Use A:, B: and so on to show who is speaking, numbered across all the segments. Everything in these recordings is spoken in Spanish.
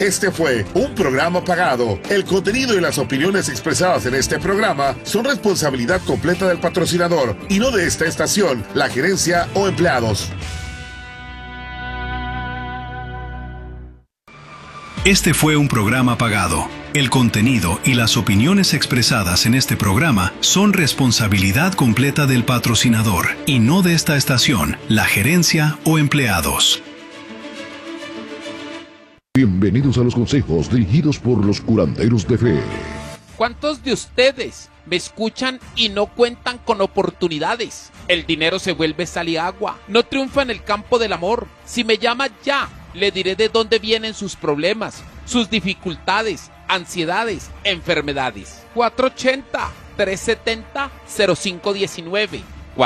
A: Este fue un programa pagado. El contenido y las opiniones expresadas en este programa son responsabilidad completa del patrocinador y no de esta estación, la gerencia o empleados.
B: Este fue un programa pagado. El contenido y las opiniones expresadas en este programa son responsabilidad completa del patrocinador y no de esta estación, la gerencia o empleados.
C: Bienvenidos a los consejos dirigidos por los curanderos de fe.
D: ¿Cuántos de ustedes me escuchan y no cuentan con oportunidades? El dinero se vuelve sal y agua. No triunfa en el campo del amor. Si me llama ya, le diré de dónde vienen sus problemas, sus dificultades, ansiedades, enfermedades. 480-370-0519.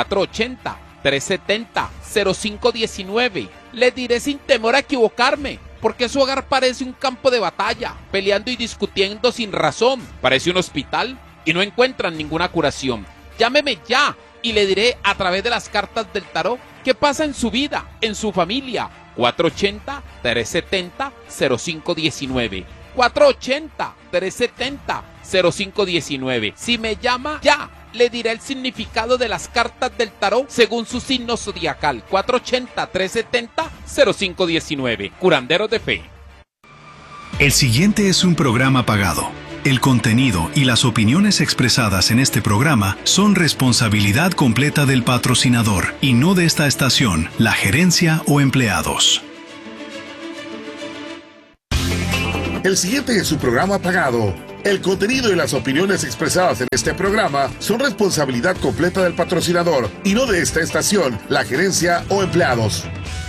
D: 480-370-0519. Le diré sin temor a equivocarme, porque su hogar parece un campo de batalla, peleando y discutiendo sin razón. Parece un hospital y no encuentran ninguna curación. Llámeme ya y le diré a través de las cartas del tarot qué pasa en su vida, en su familia. 480-370-0519. 480-370-0519. Si me llama ya, le diré el significado de las cartas del tarot según su signo zodiacal. 480-370-0519. Curanderos de fe.
B: El siguiente es un programa pagado. El contenido y las opiniones expresadas en este programa son responsabilidad completa del patrocinador y no de esta estación, la gerencia o empleados.
A: El siguiente es su programa pagado. El contenido y las opiniones expresadas en este programa son responsabilidad completa del patrocinador y no de esta estación, la gerencia o empleados.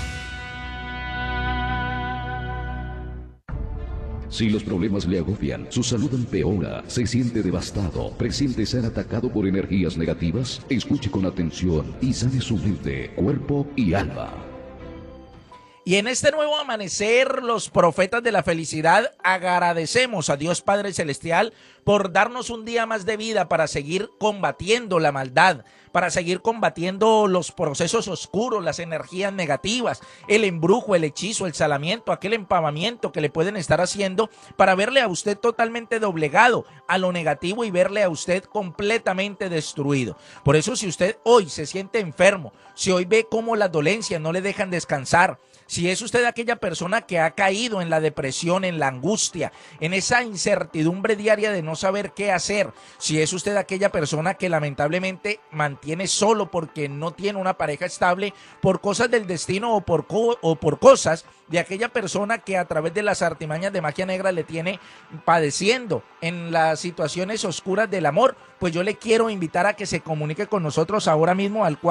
C: Si los problemas le agobian, su salud empeora, se siente devastado, presiente ser atacado por energías negativas, escuche con atención y sane su mente, cuerpo y alma.
E: Y en este nuevo amanecer, los profetas de la felicidad agradecemos a Dios Padre Celestial por darnos un día más de vida para seguir combatiendo la maldad, para seguir combatiendo los procesos oscuros, las energías negativas, el embrujo, el hechizo, el salamiento, aquel empavamiento que le pueden estar haciendo para verle a usted totalmente doblegado a lo negativo y verle a usted completamente destruido. Por eso, si usted hoy se siente enfermo, si hoy ve cómo las dolencias no le dejan descansar, si es usted aquella persona que ha caído en la depresión, en la angustia, en esa incertidumbre diaria de no saber qué hacer, si es usted aquella persona que lamentablemente mantiene solo porque no tiene una pareja estable por cosas del destino o por cosas de aquella persona que a través de las artimañas de magia negra le tiene padeciendo en las situaciones oscuras del amor, pues yo le quiero invitar a que se comunique con nosotros ahora mismo al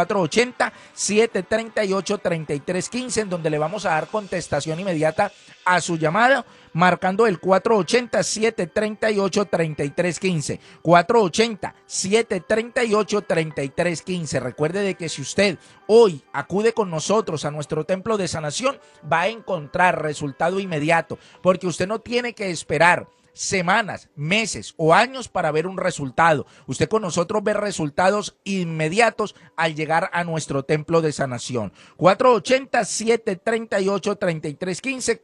E: 480-738-3315, en donde le vamos a dar contestación inmediata a su llamada, marcando el 480-738-3315, 480-738-3315. Recuerde de que si usted hoy acude con nosotros a nuestro templo de sanación, va a encontrar resultado inmediato, porque usted no tiene que esperar semanas, meses o años para ver un resultado. Usted con nosotros ve resultados inmediatos al llegar a nuestro templo de sanación. 480-738-3315,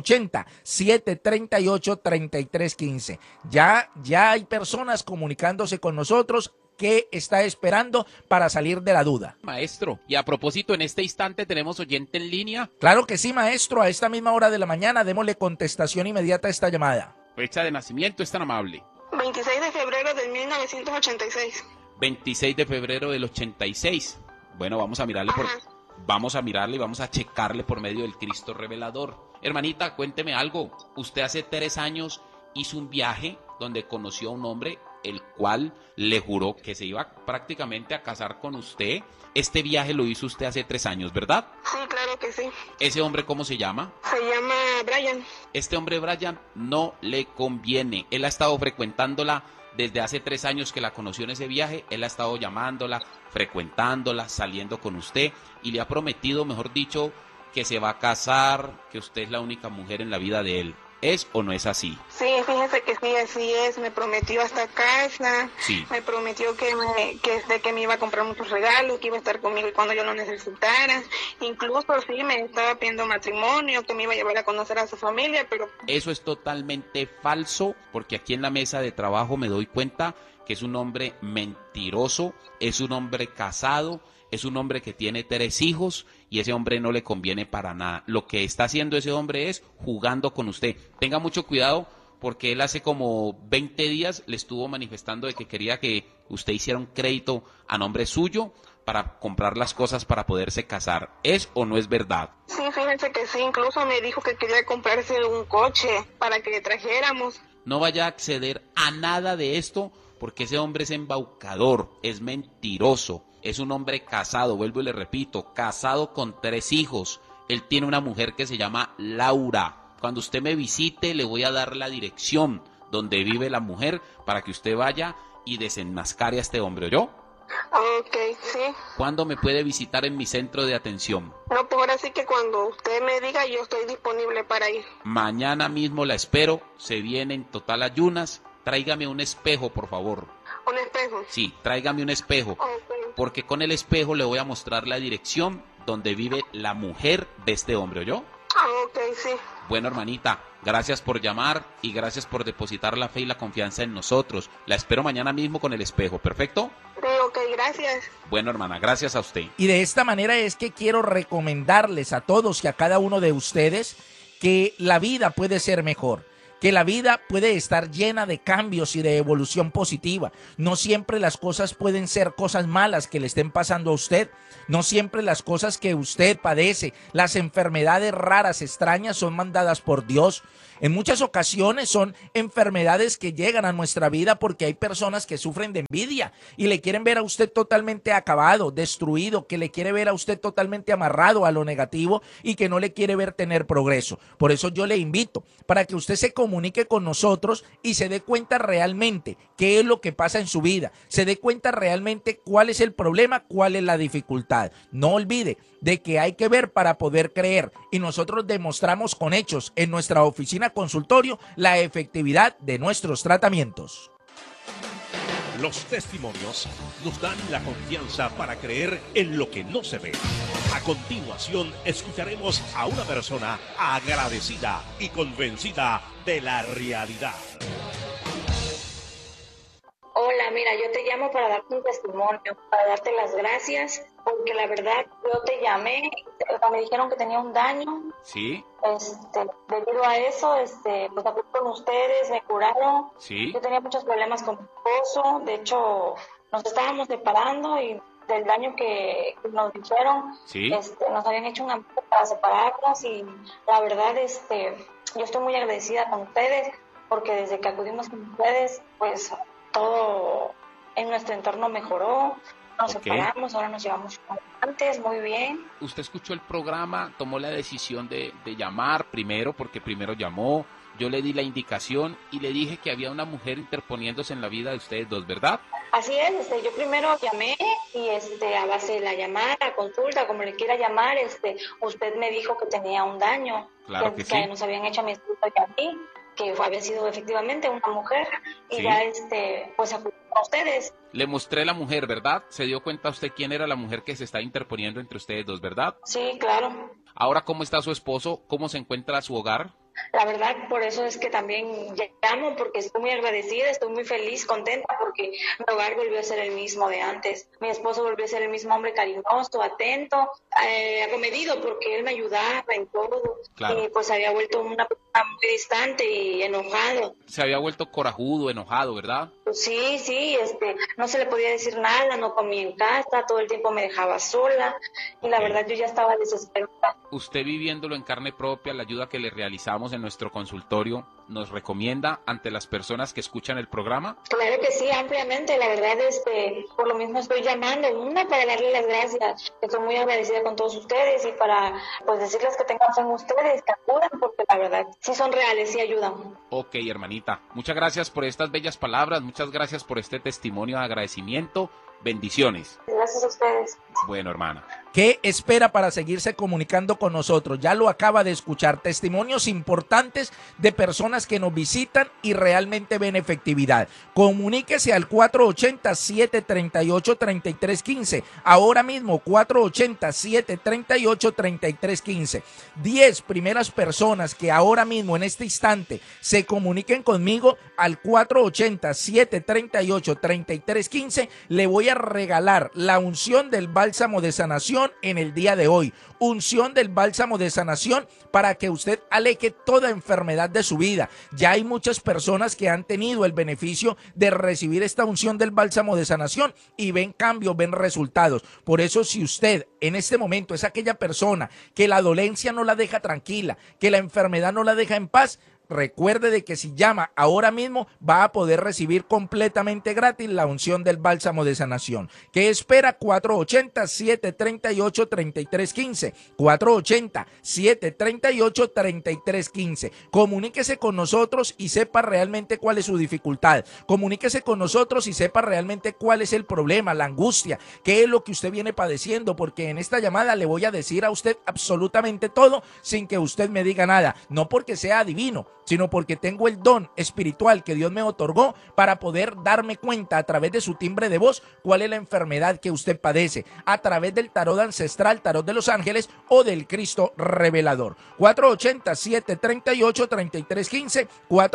E: 480-738-3315. Ya hay personas comunicándose con nosotros. ¿Qué está esperando para salir de la duda?
D: Maestro, y a propósito, en este instante tenemos oyente en línea.
E: Claro que sí, maestro. A esta misma hora de la mañana, démosle contestación inmediata a esta llamada.
D: Fecha de nacimiento, es tan amable.
F: 26 de febrero de 1986.
D: 26 de febrero del 86. Bueno, vamos a mirarle y vamos a checarle por medio del Cristo revelador. Hermanita, cuénteme algo. Usted hace 3 años hizo un viaje donde conoció a un hombre el cual le juró que se iba prácticamente a casar con usted. Este viaje lo hizo usted hace 3 años, ¿verdad?
F: Sí, claro que sí.
D: ¿Ese hombre cómo se llama?
F: Se llama Brian.
D: Este hombre Brian no le conviene. Él ha estado frecuentándola desde hace 3 años que la conoció en ese viaje. Él ha estado llamándola, frecuentándola, saliendo con usted y le ha prometido, mejor dicho, que se va a casar, que usted es la única mujer en la vida de él. ¿Es o no es así?
F: Sí, fíjese que sí, así es. Me prometió hasta casa.
D: Sí.
F: Me prometió que me iba a comprar muchos regalos, que iba a estar conmigo cuando yo lo necesitara. Incluso sí me estaba pidiendo matrimonio, que me iba a llevar a conocer a su familia, pero...
D: Eso es totalmente falso, porque aquí en la mesa de trabajo me doy cuenta que es un hombre mentiroso, es un hombre casado, es un hombre que tiene 3 hijos y ese hombre no le conviene para nada. Lo que está haciendo ese hombre es jugando con usted. Tenga mucho cuidado porque él hace como 20 días le estuvo manifestando de que quería que usted hiciera un crédito a nombre suyo para comprar las cosas para poderse casar. ¿Es o no es verdad?
F: Sí, fíjense que sí, incluso me dijo que quería comprarse un coche para que le trajéramos.
D: No vaya a acceder a nada de esto porque ese hombre es embaucador, es mentiroso, es un hombre casado, vuelvo y le repito, casado con 3 hijos. Él tiene una mujer que se llama Laura. Cuando usted me visite le voy a dar la dirección donde vive la mujer para que usted vaya y desenmascare a este hombre, ¿oyó?
F: Ok, sí.
D: ¿Cuándo me puede visitar en mi centro de atención?
F: No, pues ahora sí que cuando usted me diga yo estoy disponible para ir.
D: Mañana mismo la espero, se viene en total ayunas. Tráigame un espejo, por favor.
F: ¿Un espejo?
D: Sí, tráigame un espejo,
F: Ok.
D: porque con el espejo le voy a mostrar la dirección donde vive la mujer de este hombre, ¿oyó?
F: Ok, sí.
D: Bueno, hermanita, gracias por llamar y gracias por depositar la fe y la confianza en nosotros. La espero mañana mismo con el espejo, ¿perfecto?
F: Sí, ok, gracias.
D: Bueno, hermana, gracias a usted.
E: Y de esta manera es que quiero recomendarles a todos y a cada uno de ustedes que la vida puede ser mejor, que la vida puede estar llena de cambios y de evolución positiva. No siempre las cosas pueden ser cosas malas que le estén pasando a usted. No siempre las cosas que usted padece, las enfermedades raras, extrañas, son mandadas por Dios. En muchas ocasiones son enfermedades que llegan a nuestra vida porque hay personas que sufren de envidia y le quieren ver a usted totalmente acabado, destruido, que le quiere ver a usted totalmente amarrado a lo negativo y que no le quiere ver tener progreso. Por eso yo le invito para que usted se comunique con nosotros y se dé cuenta realmente qué es lo que pasa en su vida, se dé cuenta realmente cuál es el problema, cuál es la dificultad. No olvide de que hay que ver para poder creer y nosotros demostramos con hechos en nuestra oficina consultorio la efectividad de nuestros tratamientos.
G: Los testimonios nos dan la confianza para creer en lo que no se ve. A continuación, escucharemos a una persona agradecida y convencida de la realidad.
H: Hola, mira, yo te llamo para darte un testimonio, para darte las gracias, porque la verdad yo te llamé, me dijeron que tenía un daño.
D: ¿Sí?
H: Debido a eso, pues acudí con ustedes, me curaron.
D: ¿Sí?
H: Yo tenía muchos problemas con mi esposo, de hecho nos estábamos separando y del daño que nos dijeron,
D: ¿Sí?
H: Nos habían hecho un amparo para separarnos y la verdad, yo estoy muy agradecida con ustedes, porque desde que acudimos con ustedes, pues todo en nuestro entorno mejoró, nos separamos, ahora nos llevamos como antes, muy bien.
D: Usted escuchó el programa, tomó la decisión de llamar primero, porque primero llamó, yo le di la indicación y le dije que había una mujer interponiéndose en la vida de ustedes dos, ¿verdad?
H: Así es, yo primero llamé y a base de la llamada, consulta, como le quiera llamar, usted me dijo que tenía un daño,
D: claro que sí,
H: nos habían hecho a mi esposo y a mí, que había sido efectivamente una mujer, y
D: sí,
H: ya pues acudí a ustedes.
D: Le mostré la mujer, ¿verdad? ¿Se dio cuenta usted quién era la mujer que se está interponiendo entre ustedes dos, verdad?
H: Sí, claro.
D: Ahora, ¿cómo está su esposo? ¿Cómo se encuentra su hogar?
H: La verdad, por eso es que también llamo, porque estoy muy agradecida, estoy muy feliz, contenta, porque mi hogar volvió a ser el mismo de antes. Mi esposo volvió a ser el mismo hombre cariñoso, atento, acomedido, porque él me ayudaba en todo.
D: Claro.
H: Y pues había vuelto una persona muy distante y enojado.
D: Se había vuelto corajudo, enojado, ¿verdad?
H: Pues sí, no se le podía decir nada, no comía en casa, todo el tiempo me dejaba sola, y la verdad yo ya estaba desesperada.
D: Usted viviéndolo en carne propia, la ayuda que le realizamos en nuestro consultorio, ¿nos recomienda ante las personas que escuchan el programa?
H: Claro que sí, ampliamente, la verdad, por lo mismo estoy llamando, para darle las gracias, estoy muy agradecida con todos ustedes y para, pues, decirles que tengan fe en ustedes, que ayudan, porque la verdad, sí son reales, sí ayudan.
D: Ok, hermanita, muchas gracias por estas bellas palabras, muchas gracias por este testimonio de agradecimiento, bendiciones.
H: Gracias a ustedes.
D: Bueno, hermana.
E: ¿Qué espera para seguirse comunicando con nosotros? Ya lo acaba de escuchar, testimonios importantes de personas que nos visitan y realmente ven efectividad. Comuníquese al 480-738-3315. Ahora mismo, 480-738-3315. 10 primeras personas que ahora mismo, en este instante, se comuniquen conmigo al 480-738-3315. Le voy a regalar la unción del bálsamo de sanación en el día de hoy. Unción del bálsamo de sanación para que usted aleje toda enfermedad de su vida. Ya hay muchas personas que han tenido el beneficio de recibir esta unción del bálsamo de sanación y ven cambios, ven resultados. Por eso, si usted en este momento es aquella persona que la dolencia no la deja tranquila, que la enfermedad no la deja en paz, recuerde de que si llama ahora mismo va a poder recibir completamente gratis la unción del bálsamo de sanación. ¿Qué espera? 480-738-3315. 480-738-3315. Comuníquese con nosotros y sepa realmente cuál es su dificultad. Comuníquese con nosotros y sepa realmente cuál es el problema, la angustia, qué es lo que usted viene padeciendo, porque en esta llamada le voy a decir a usted absolutamente todo sin que usted me diga nada. No porque sea adivino, sino porque tengo el don espiritual que Dios me otorgó para poder darme cuenta a través de su timbre de voz cuál es la enfermedad que usted padece, a través del tarot ancestral, tarot de los ángeles o del Cristo revelador. 480-738-3315,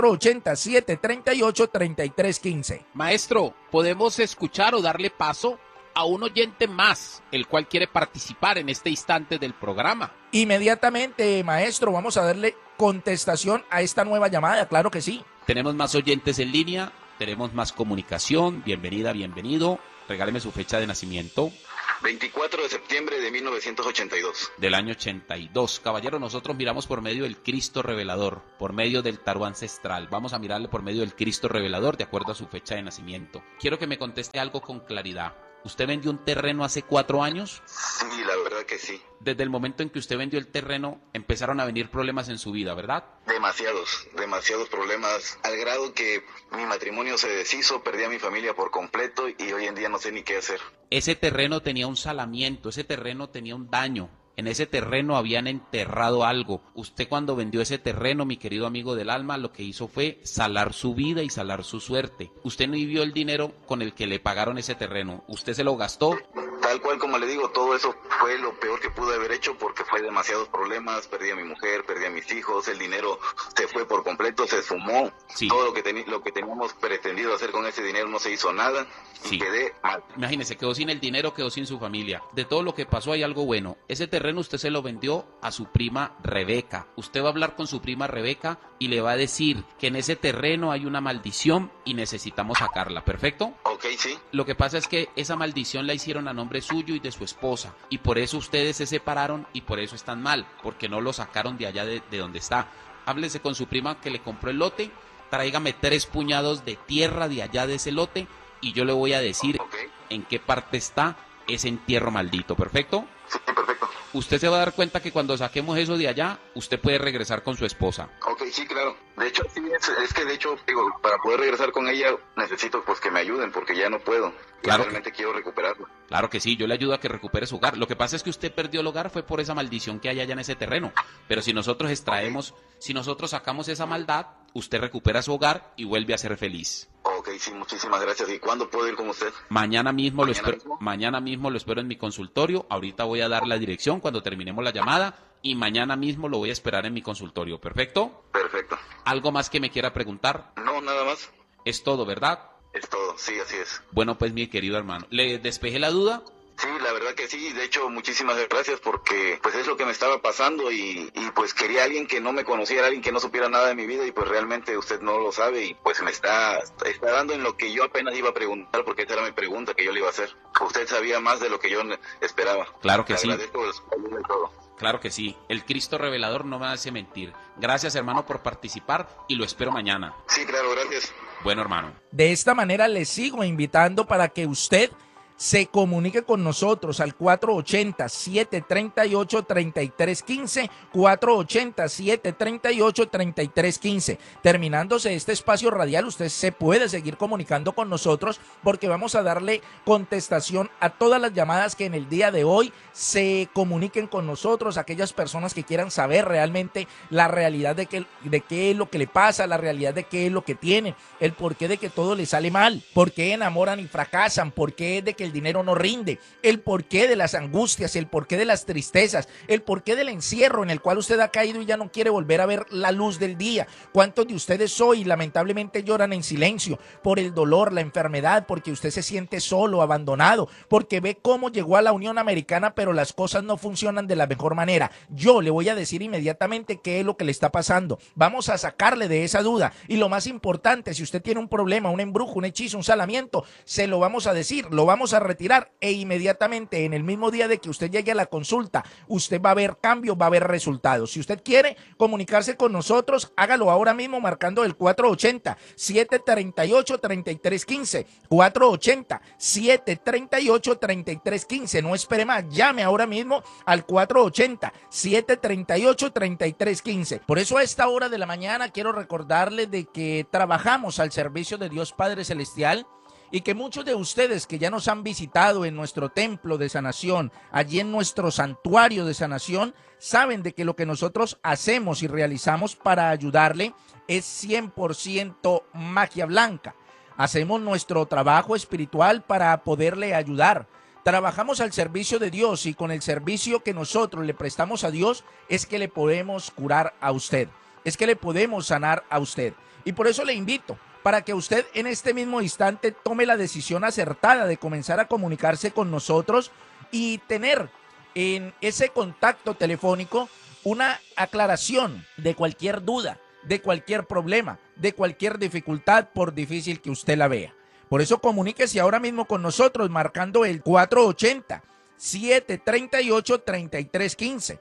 E: 480-738-3315.
D: Maestro, ¿podemos escuchar o darle paso a un oyente más, el cual quiere participar en este instante del programa?
E: Inmediatamente, maestro, vamos a darle contestación a esta nueva llamada, claro que sí.
D: Tenemos más oyentes en línea, tenemos más comunicación. Bienvenida, bienvenido. Regáleme su fecha de nacimiento.
I: 24 de septiembre de 1982.
D: Del año 82. Caballero, nosotros miramos por medio del Cristo revelador, por medio del tarot ancestral. Vamos a mirarle por medio del Cristo revelador de acuerdo a su fecha de nacimiento. Quiero que me conteste algo con claridad. ¿Usted vendió un terreno hace 4 años?
I: Sí, la verdad que sí.
D: Desde el momento en que usted vendió el terreno, empezaron a venir problemas en su vida, ¿verdad?
I: Demasiados problemas, al grado que mi matrimonio se deshizo, perdí a mi familia por completo y hoy en día no sé ni qué hacer.
D: Ese terreno tenía un salamiento, ese terreno tenía un daño. En ese terreno habían enterrado algo. Usted, cuando vendió ese terreno, mi querido amigo del alma, lo que hizo fue salar su vida y salar su suerte. Usted no vivió el dinero con el que le pagaron ese terreno. Usted se lo gastó.
I: Tal cual como le digo, todo eso fue lo peor que pude haber hecho porque fue demasiados problemas. Perdí a mi mujer, perdí a mis hijos, el dinero se fue por completo, se sumó.
D: Sí.
I: Todo lo que teníamos pretendido hacer con ese dinero no se hizo nada y
D: Sí.
I: quedé mal.
D: Imagínese, quedó sin el dinero, quedó sin su familia. De todo lo que pasó hay algo bueno. Ese terreno usted se lo vendió a su prima Rebeca. Usted va a hablar con su prima Rebeca y le va a decir que en ese terreno hay una maldición y necesitamos sacarla, ¿perfecto?
I: Ok, sí.
D: Lo que pasa es que esa maldición la hicieron a nombre suyo y de su esposa, y por eso ustedes se separaron y por eso están mal, porque no lo sacaron de allá de donde está. Háblese con su prima que le compró el lote, tráigame 3 puñados de tierra de allá de ese lote y yo le voy a decir en qué parte está ese entierro maldito, ¿perfecto?
I: Sí, perfecto.
D: Usted se va a dar cuenta que cuando saquemos eso de allá, usted puede regresar con su esposa.
I: Ok, sí, claro. De hecho, sí, es que de hecho, digo, para poder regresar con ella necesito pues que me ayuden porque ya no puedo.
D: Claro.
I: Realmente quiero recuperarlo.
D: Claro que sí, yo le ayudo a que recupere su hogar. Lo que pasa es que usted perdió el hogar fue por esa maldición que hay allá en ese terreno. Pero si nosotros extraemos, si nosotros sacamos esa maldad, usted recupera su hogar y vuelve a ser feliz.
I: Ok, sí, muchísimas gracias. ¿Y cuándo puedo ir con usted?
D: Mañana mismo
I: ¿Mañana
D: mismo lo espero en mi consultorio. Ahorita voy a dar la dirección cuando terminemos la llamada y mañana mismo lo voy a esperar en mi consultorio. ¿Perfecto?
I: Perfecto.
D: ¿Algo más que me quiera preguntar?
I: No, nada más.
D: Es todo, ¿verdad?
I: Es todo, sí, así es.
D: Bueno, pues mi querido hermano, ¿le despejé la duda?
I: Sí, la verdad que sí. De hecho, muchísimas gracias porque pues es lo que me estaba pasando y pues quería a alguien que no me conociera, alguien que no supiera nada de mi vida y pues realmente usted no lo sabe y pues me está dando en lo que yo apenas iba a preguntar porque esa era mi pregunta que yo le iba a hacer. Usted sabía más de lo que yo esperaba.
D: Claro que sí.
I: Agradezco su ayuda y todo.
D: Claro que sí. El Cristo revelador no me hace mentir. Gracias, hermano, por participar y lo espero mañana.
I: Sí, claro, gracias.
D: Bueno, hermano.
E: De esta manera le sigo invitando para que usted se comunique con nosotros al 480-738-3315, 480-738-3315. Terminándose este espacio radial, usted se puede seguir comunicando con nosotros porque vamos a darle contestación a todas las llamadas que en el día de hoy se comuniquen con nosotros, aquellas personas que quieran saber realmente la realidad de qué es lo que le pasa, la realidad de qué es lo que tiene, el porqué de que todo le sale mal, por qué enamoran y fracasan, por qué es de que el dinero no rinde, el porqué de las angustias, el porqué de las tristezas, el porqué del encierro en el cual usted ha caído y ya no quiere volver a ver la luz del día. ¿Cuántos de ustedes hoy lamentablemente lloran en silencio por el dolor, la enfermedad, porque usted se siente solo, abandonado, porque ve cómo llegó a la Unión Americana pero las cosas no funcionan de la mejor manera? Yo le voy a decir inmediatamente qué es lo que le está pasando. Vamos a sacarle de esa duda y lo más importante, si usted tiene un problema, un embrujo, un hechizo, un salamiento, se lo vamos a decir, lo vamos a retirar e inmediatamente en el mismo día de que usted llegue a la consulta, usted va a ver cambios, va a ver resultados. Si usted quiere comunicarse con nosotros, hágalo ahora mismo marcando el 480-738-3315, 480-738-3315. No espere más, llame ahora mismo al 480-738-3315. Por eso a esta hora de la mañana quiero recordarles de que trabajamos al servicio de Dios Padre Celestial y que muchos de ustedes que ya nos han visitado en nuestro templo de sanación, allí en nuestro santuario de sanación, saben de que lo que nosotros hacemos y realizamos para ayudarle es 100% magia blanca. Hacemos nuestro trabajo espiritual para poderle ayudar. Trabajamos al servicio de Dios y con el servicio que nosotros le prestamos a Dios es que le podemos curar a usted, es que le podemos sanar a usted. Y por eso le invito para que usted en este mismo instante tome la decisión acertada de comenzar a comunicarse con nosotros y tener en ese contacto telefónico una aclaración de cualquier duda, de cualquier problema, de cualquier dificultad, por difícil que usted la vea. Por eso comuníquese ahora mismo con nosotros marcando el 480-738-3315,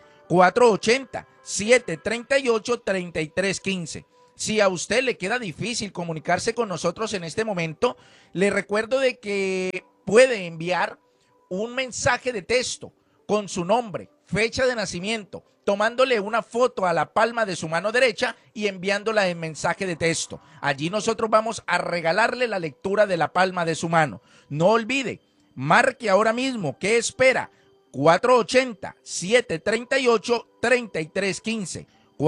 E: 480-738-3315. Si a usted le queda difícil comunicarse con nosotros en este momento, le recuerdo de que puede enviar un mensaje de texto con su nombre, fecha de nacimiento, tomándole una foto a la palma de su mano derecha y enviándola en mensaje de texto. Allí nosotros vamos a regalarle la lectura de la palma de su mano. No olvide, marque ahora mismo, ¿qué espera? 480-738-3315,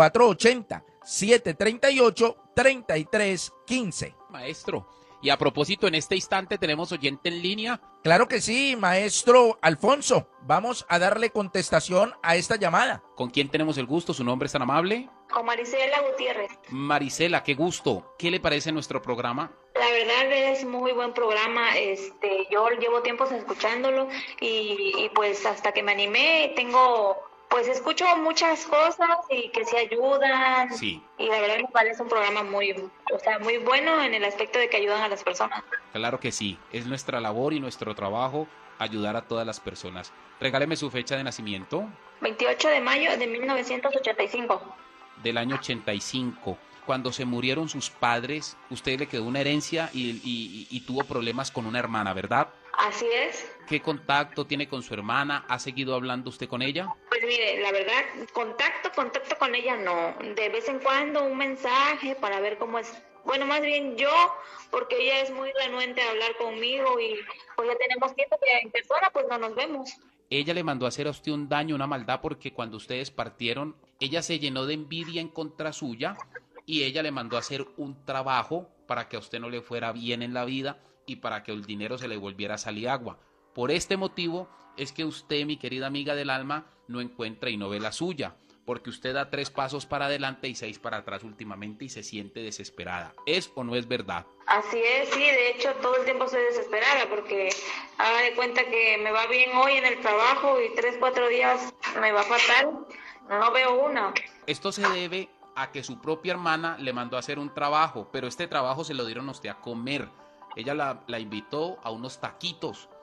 E: 480-738-3315.
D: Maestro, y a propósito, en este instante tenemos oyente en línea.
E: Claro que sí, maestro Alfonso. Vamos a darle contestación a esta llamada.
D: ¿Con quién tenemos el gusto? ¿Su nombre es tan amable?
H: Con Marisela Gutiérrez.
D: Marisela, qué gusto. ¿Qué le parece nuestro programa?
H: La verdad es muy buen programa. Yo llevo tiempos escuchándolo y pues hasta que me animé pues escucho muchas cosas y que se ayudan.
D: Sí.
H: Y la verdad me parece un programa muy bueno en el aspecto de que ayudan a las personas.
D: Claro que sí, es nuestra labor y nuestro trabajo ayudar a todas las personas. Regáleme su fecha de nacimiento.
H: 28 de mayo de 1985.
D: Del año 85. Cuando se murieron sus padres, usted le quedó una herencia y tuvo problemas con una hermana, ¿verdad?
H: Así es.
D: ¿Qué contacto tiene con su hermana? ¿Ha seguido hablando usted con ella?
H: Pues mire, la verdad, contacto con ella no. De vez en cuando un mensaje para ver cómo es. Bueno, más bien yo, porque ella es muy renuente a hablar conmigo y pues ya tenemos tiempo que en persona pues no nos vemos.
D: Ella le mandó a hacer a usted un daño, una maldad, porque cuando ustedes partieron, ella se llenó de envidia en contra suya y ella le mandó a hacer un trabajo para que a usted no le fuera bien en la vida y para que el dinero se le volviera a salir agua. Por este motivo es que usted, mi querida amiga del alma, no encuentra y no ve la suya, porque usted da 3 pasos para adelante y 6 para atrás últimamente y se siente desesperada. ¿Es o no es verdad?
H: Así es, sí, de hecho todo el tiempo estoy desesperada porque haga de cuenta que me va bien hoy en el trabajo y 3-4 días me va fatal, no veo una.
D: Esto se debe a que su propia hermana le mandó a hacer un trabajo, pero este trabajo se lo dieron a usted a comer. Ella la invitó a unos taquitos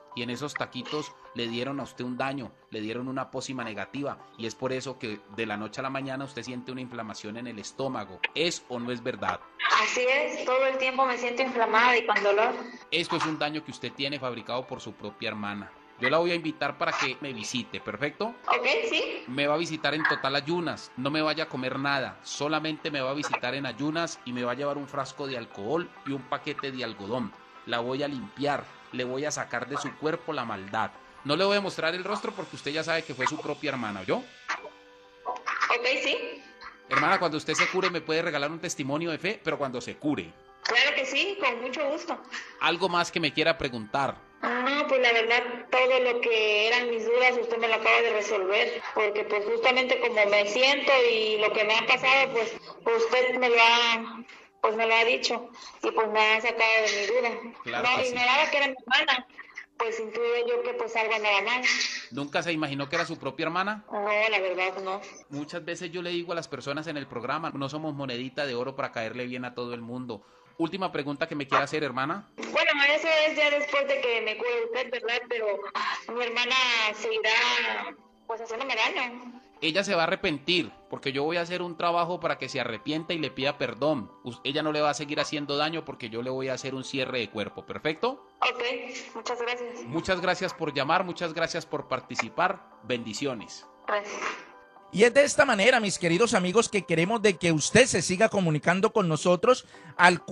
D: y en esos taquitos le dieron a usted un daño, le dieron una pócima negativa y es por eso que de la noche a la mañana usted siente una inflamación en el estómago. ¿Es o no es verdad?
H: Así es, todo el tiempo me siento inflamada y con dolor.
D: Esto es un daño que usted tiene fabricado por su propia hermana. Yo la voy a invitar para que me visite, ¿perfecto?
H: Ok, sí.
D: Me va a visitar en total ayunas, no me vaya a comer nada, solamente me va a visitar en ayunas y me va a llevar un frasco de alcohol y un paquete de algodón. La voy a limpiar, le voy a sacar de su cuerpo la maldad. No le voy a mostrar el rostro porque usted ya sabe que fue su propia hermana, ¿oyó?
H: Ok, sí.
D: Hermana, cuando usted se cure me puede regalar un testimonio de fe, pero cuando se cure.
H: Claro que sí, con mucho gusto.
D: Algo más que me quiera preguntar.
H: No, pues la verdad, todo lo que eran mis dudas usted me lo acaba de resolver, porque pues justamente como me siento y lo que me ha pasado, pues usted me lo ha dicho y pues me ha sacado de mi duda.
D: Claro
H: No,
D: que sí.
H: ignoraba que era mi hermana, pues intuye yo que pues algo andaba mal.
D: ¿Nunca se imaginó que era su propia hermana?
H: No, la verdad no.
D: Muchas veces yo le digo a las personas en el programa, no somos monedita de oro para caerle bien a todo el mundo. Última pregunta que me quiera hacer, hermana.
H: Bueno, eso es ya después de que me cure usted, ¿verdad? Pero mi hermana seguirá pues haciéndome daño.
D: Ella se va a arrepentir, porque yo voy a hacer un trabajo para que se arrepienta y le pida perdón. Ella no le va a seguir haciendo daño porque yo le voy a hacer un cierre de cuerpo, ¿perfecto?
H: Ok, muchas gracias.
D: Muchas gracias por llamar, muchas gracias por participar. Bendiciones.
H: Gracias.
E: Y es de esta manera, mis queridos amigos, que queremos de que usted se siga comunicando con nosotros al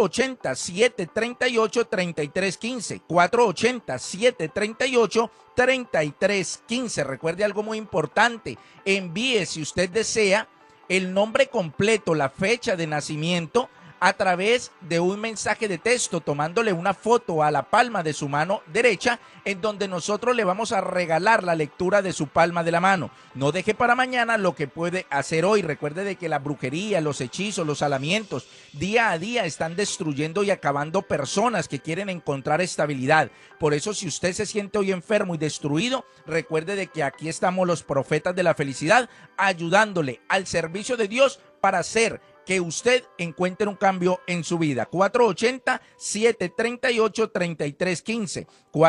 E: 480-738-3315, 480-738-3315. Recuerde algo muy importante, envíe, si usted desea, el nombre completo, la fecha de nacimiento, a través de un mensaje de texto, tomándole una foto a la palma de su mano derecha, en donde nosotros le vamos a regalar la lectura de su palma de la mano. No deje para mañana lo que puede hacer hoy. Recuerde de que la brujería, los hechizos, los salamientos, día a día están destruyendo y acabando personas que quieren encontrar estabilidad. Por eso, si usted se siente hoy enfermo y destruido, recuerde de que aquí estamos los profetas de la felicidad, ayudándole al servicio de Dios para hacer que usted encuentre un cambio en su vida. 480-738-3315.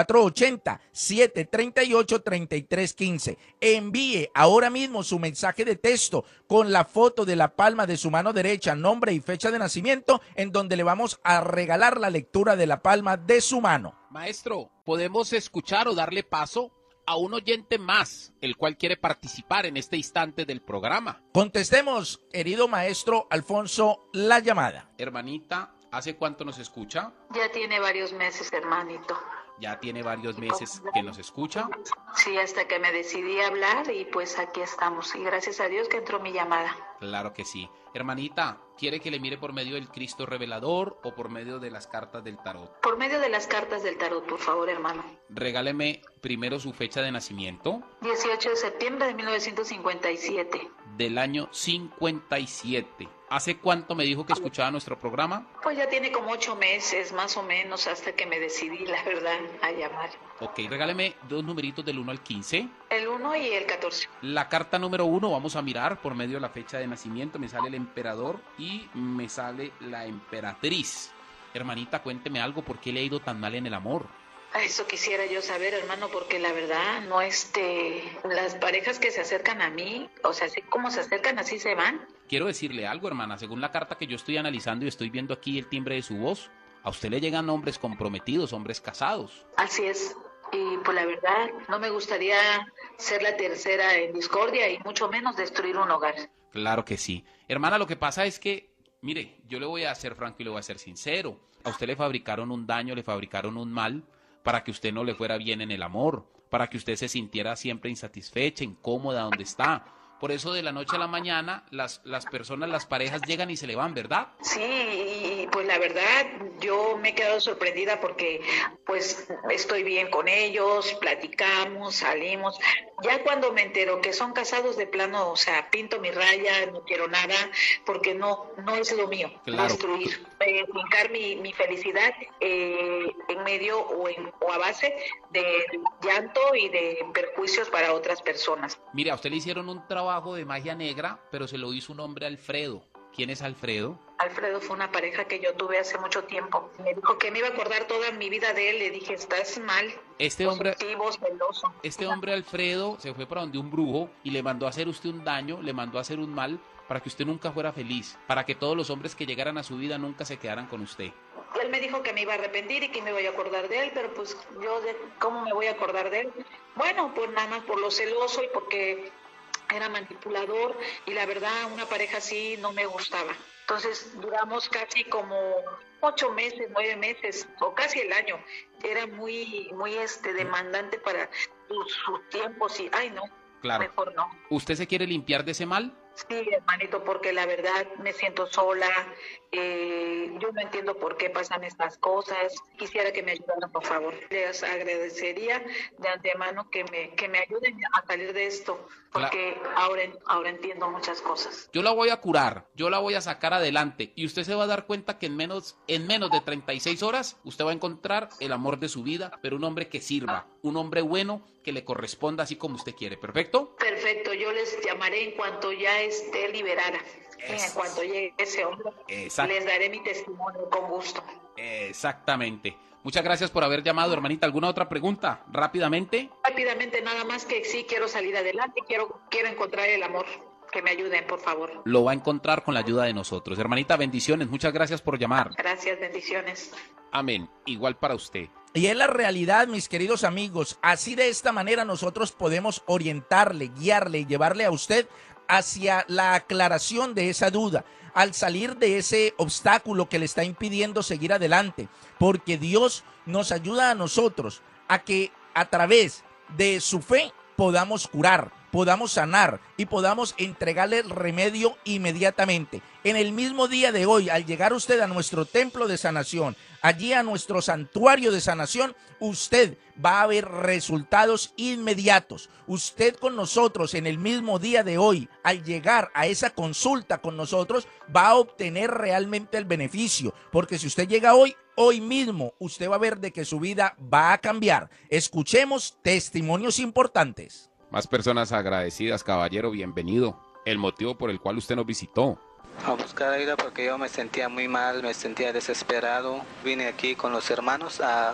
E: 480-738-3315. Envíe ahora mismo su mensaje de texto con la foto de la palma de su mano derecha, nombre y fecha de nacimiento, en donde le vamos a regalar la lectura de la palma de su mano.
D: Maestro, ¿podemos escuchar o darle paso a un oyente más, el cual quiere participar en este instante del programa?
E: Contestemos, querido maestro Alfonso, la llamada.
D: Hermanita, ¿hace cuánto nos escucha?
H: Ya tiene varios meses, hermanito.
D: Ya tiene varios meses que nos escucha.
H: Sí, hasta que me decidí a hablar y pues aquí estamos. Y gracias a Dios que entró mi llamada.
D: Claro que sí. Hermanita, ¿quiere que le mire por medio del Cristo revelador o por medio de las cartas del tarot?
H: Por medio de las cartas del tarot, por favor, hermano.
D: Regáleme primero su fecha de nacimiento.
H: 18 de septiembre de 1957.
D: Del año 57. ¿Hace cuánto me dijo que escuchaba nuestro programa?
H: Pues ya tiene como 8 meses, más o menos, hasta que me decidí, la verdad, a llamar.
D: Ok, regáleme dos numeritos del 1 al 15.
H: El 1 y el 14.
D: La carta número 1 vamos a mirar por medio de la fecha de nacimiento. Me sale el emperador y me sale la emperatriz. Hermanita, cuénteme algo, ¿por qué le ha ido tan mal en el amor?
H: Eso quisiera yo saber, hermano, porque la verdad, no las parejas que se acercan a mí, o sea, así como se acercan, así se van.
D: Quiero decirle algo, hermana, según la carta que yo estoy analizando y estoy viendo aquí el timbre de su voz, a usted le llegan hombres comprometidos, hombres casados.
H: Así es. Y pues la verdad, no me gustaría ser la tercera en discordia y mucho menos destruir un hogar.
D: Claro que sí. Hermana, lo que pasa es que, mire, yo le voy a ser franco y le voy a ser sincero. A usted le fabricaron un daño, le fabricaron un mal para que usted no le fuera bien en el amor, para que usted se sintiera siempre insatisfecha, incómoda donde está. Por eso de la noche a la mañana las personas, las parejas llegan y se le van, ¿verdad?
H: Sí, y pues la verdad yo me he quedado sorprendida porque pues estoy bien con ellos, platicamos, salimos. Ya cuando me entero que son casados de plano, o sea, pinto mi raya, no quiero nada, porque no es lo mío.
D: Claro.
H: Destruir, fincar mi felicidad en medio o a base de llanto y de perjuicios para otras personas.
D: Mire, a usted le hicieron un trabajo de magia negra, pero se lo hizo un hombre Alfredo. ¿Quién es Alfredo?
F: Alfredo fue una pareja que yo tuve hace mucho tiempo. Me dijo que me iba a acordar toda mi vida de él. Le dije, estás mal.
D: Este hombre,
F: positivo, celoso.
D: este hombre Alfredo se fue para donde un brujo y le mandó a hacer usted un daño, le mandó a hacer un mal para que usted nunca fuera feliz, para que todos los hombres que llegaran a su vida nunca se quedaran con usted.
F: Él me dijo que me iba a arrepentir y que me iba a acordar de él, pero pues ¿cómo me voy a acordar de él? Bueno, pues nada más por lo celoso y porque era manipulador y la verdad una pareja así no me gustaba. Entonces duramos casi como 8 meses, 9 meses o casi el año. Era muy demandante para sus tiempos y ay no,
D: Claro.
F: mejor no.
D: ¿Usted se quiere limpiar de ese mal?
F: Sí, hermanito, porque la verdad me siento sola, yo no entiendo por qué pasan estas cosas, quisiera que me ayudaran, por favor. Les agradecería de antemano que me ayuden a salir de esto, porque ahora entiendo muchas cosas.
D: Yo la voy a curar, yo la voy a sacar adelante y usted se va a dar cuenta que en menos de 36 horas usted va a encontrar el amor de su vida, pero un hombre que sirva, un hombre bueno que le corresponda así como usted quiere, ¿perfecto?
F: Perfecto, yo les llamaré en cuanto ya esté liberada. En cuanto llegue ese hombre, les daré mi testimonio con gusto.
D: Exactamente. Muchas gracias por haber llamado, hermanita. ¿Alguna otra pregunta? Rápidamente.
F: Rápidamente, nada más que sí quiero salir adelante, quiero encontrar el amor. Que me ayuden, por favor.
D: Lo va a encontrar con la ayuda de nosotros. Hermanita, bendiciones. Muchas gracias por llamar.
F: Gracias, bendiciones.
D: Amén. Igual para usted.
E: Y es la realidad, mis queridos amigos. Así de esta manera nosotros podemos orientarle, guiarle y llevarle a usted hacia la aclaración de esa duda, al salir de ese obstáculo que le está impidiendo seguir adelante, porque Dios nos ayuda a nosotros a que a través de su fe podamos curar, podamos sanar y podamos entregarle el remedio inmediatamente. En el mismo día de hoy, al llegar usted a nuestro templo de sanación, allí a nuestro santuario de sanación, usted va a ver resultados inmediatos. Usted con nosotros en el mismo día de hoy, al llegar a esa consulta con nosotros, va a obtener realmente el beneficio. Porque si usted llega hoy mismo, usted va a ver de que su vida va a cambiar. Escuchemos testimonios importantes.
D: Más personas agradecidas, caballero, bienvenido. El motivo por el cual usted nos visitó.
J: A buscar ayuda porque yo me sentía muy mal, me sentía desesperado. Vine aquí con los hermanos a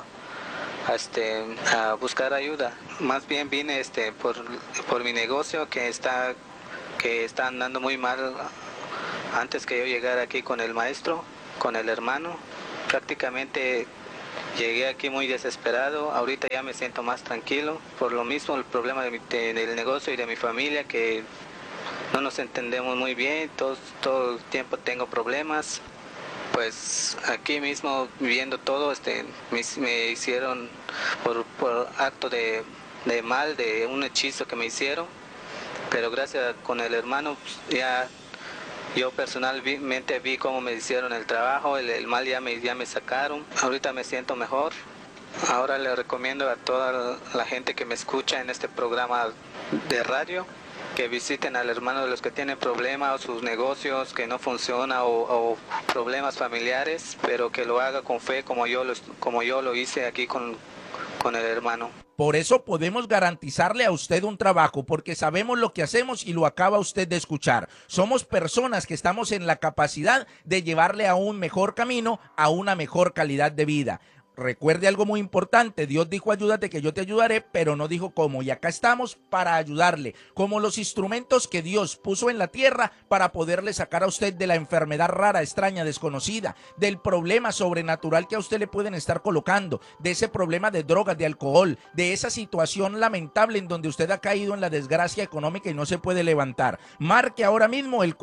J: buscar ayuda. Más bien vine por mi negocio que está andando muy mal. Antes que yo llegara aquí con el maestro, con el hermano, prácticamente llegué aquí muy desesperado. Ahorita ya me siento más tranquilo. Por lo mismo el problema del negocio y de mi familia, que no nos entendemos muy bien, todo el tiempo tengo problemas. Pues aquí mismo viviendo todo, me hicieron por acto de mal, de un hechizo que me hicieron, pero gracias con el hermano ya yo personalmente vi cómo me hicieron el trabajo, el mal ya me sacaron. Ahorita me siento mejor. Ahora le recomiendo a toda la gente que me escucha en este programa de radio que visiten al hermano de los que tienen problemas o sus negocios que no funcionan o problemas familiares, pero que lo haga con fe como yo lo hice aquí con el hermano.
E: Por eso podemos garantizarle a usted un trabajo, porque sabemos lo que hacemos y lo acaba usted de escuchar. Somos personas que estamos en la capacidad de llevarle a un mejor camino, a una mejor calidad de vida. Recuerde algo muy importante, Dios dijo ayúdate que yo te ayudaré, pero no dijo cómo, y acá estamos para ayudarle, como los instrumentos que Dios puso en la tierra para poderle sacar a usted de la enfermedad rara, extraña, desconocida, del problema sobrenatural que a usted le pueden estar colocando, de ese problema de drogas, de alcohol, de esa situación lamentable en donde usted ha caído en la desgracia económica y no se puede levantar. Marque ahora mismo el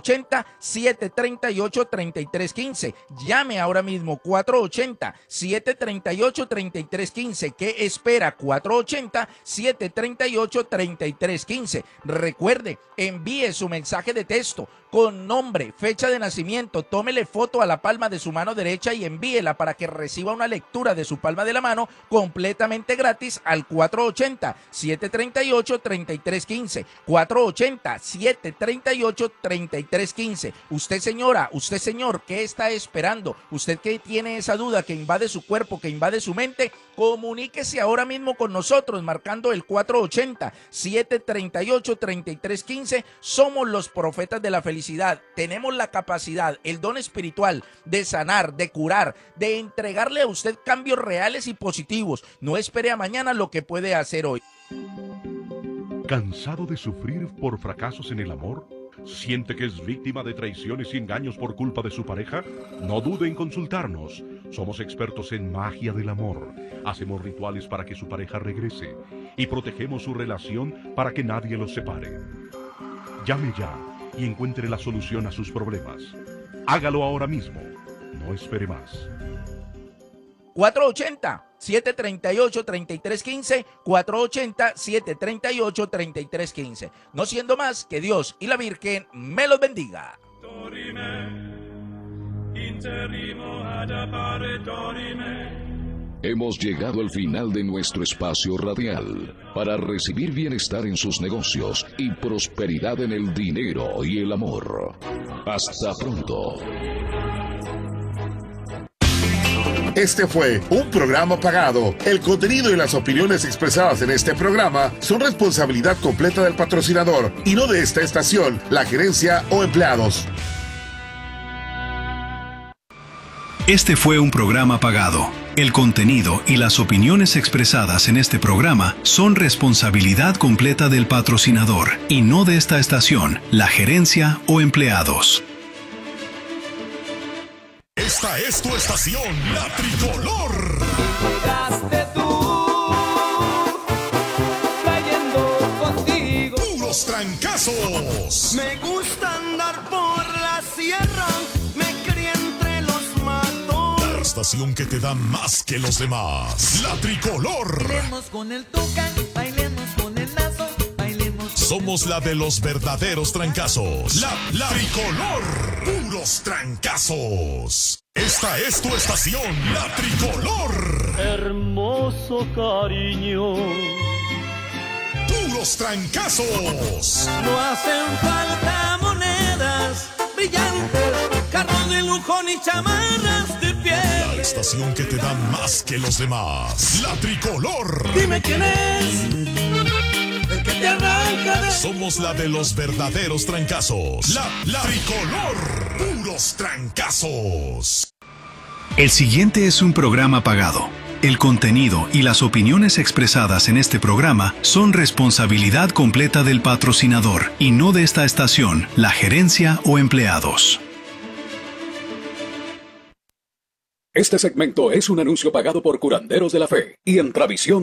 E: 480-738-3315, llame ahora mismo 480-738-3315. ¿Qué espera? 480-738-3315. Recuerde, envíe su mensaje de texto con nombre, fecha de nacimiento, tómele foto a la palma de su mano derecha y envíela para que reciba una lectura de su palma de la mano completamente gratis al 480-738-3315. 480-738-3315. Usted señora, usted señor, ¿qué está esperando? Usted que tiene esa duda que invade su cuerpo, que invade su mente, Comuníquese ahora mismo con nosotros marcando el 480-738-3315. Somos los profetas de la felicidad. Tenemos la capacidad, el don espiritual de sanar, de curar, de entregarle a usted cambios reales y positivos. No espere a mañana lo que puede hacer hoy.
K: ¿Cansado de sufrir por fracasos en el amor? ¿Siente que es víctima de traiciones y engaños por culpa de su pareja? No dude en consultarnos. Somos expertos en magia del amor. Hacemos rituales para que su pareja regrese y protegemos su relación para que nadie los separe. Llame ya y encuentre la solución a sus problemas. Hágalo ahora mismo. No espere más.
E: 480-738-3315, 480-738-3315. No siendo más, que Dios y la Virgen me los bendiga.
C: Hemos llegado al final de nuestro espacio radial. Para recibir bienestar en sus negocios y prosperidad en el dinero y el amor. Hasta pronto.
A: Este fue un programa pagado. El contenido y las opiniones expresadas en este programa son responsabilidad completa del patrocinador y no de esta estación, la gerencia o empleados.
B: Este fue un programa pagado. El contenido y las opiniones expresadas en este programa son responsabilidad completa del patrocinador y no de esta estación, la gerencia o empleados.
L: Esta es tu estación, La Tricolor.
M: Llegaste tú, trayendo contigo
L: puros trancazos.
M: Me gusta andar por la sierra, me crié entre los matos.
L: La estación que te da más que los demás, La Tricolor.
M: Bailemos con el tucán, bailemos con el lazo, bailemos.
L: Somos la de los verdaderos trancazos, La Tricolor. Puros trancazos. Esta es tu estación, La Tricolor.
N: Hermoso cariño.
L: Puros trancazos.
M: No hacen falta monedas brillantes, carros de lujo ni chamarras de piel.
L: La estación que te da más que los demás, La Tricolor.
M: Dime quién es el que te arranca de...
L: Somos la de los verdaderos trancazos, La Tricolor. Puros trancazos.
B: El siguiente es un programa pagado. El contenido y las opiniones expresadas en este programa son responsabilidad completa del patrocinador y no de esta estación, la gerencia o empleados.
C: Este segmento es un anuncio pagado por Curanderos de la Fe y Entravisión